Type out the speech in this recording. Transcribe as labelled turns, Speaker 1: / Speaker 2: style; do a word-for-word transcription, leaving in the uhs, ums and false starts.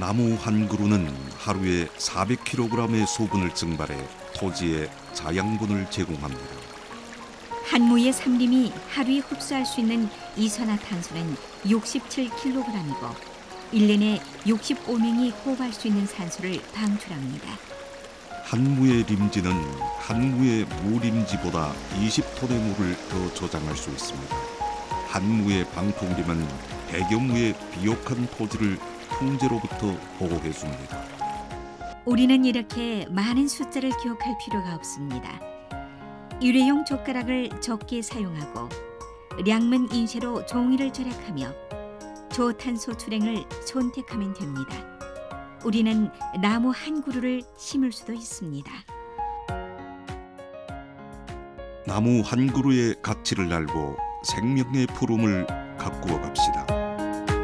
Speaker 1: 나무 한 그루는 하루에 사백 킬로그램의 수분을 증발해 토지에 자양분을 제공합니다.
Speaker 2: 한 무의 삼림이 하루에 흡수할 수 있는 이산화탄소는 육십칠 킬로그램이고 일 년에 육십오 명이 호흡할 수 있는 산소를 방출합니다.
Speaker 1: 한 무의 림지는 한 무의 무림지보다 이십 톤의 물을 더 저장할 수 있습니다. 한 무의 방풍림은 백여 무의 비옥한 토지를 풍제로부터 보호해 줍니다.
Speaker 2: 우리는 이렇게 많은 숫자를 기억할 필요가 없습니다. 일회용 젓가락을 적게 사용하고 량면 인쇄로 종이를 절약하며 저탄소 출행을 선택하면 됩니다. 우리는 나무 한 그루를 심을 수도 있습니다.
Speaker 1: 나무 한 그루의 가치를 알고 생명의 푸름을 가꾸어 갑시다.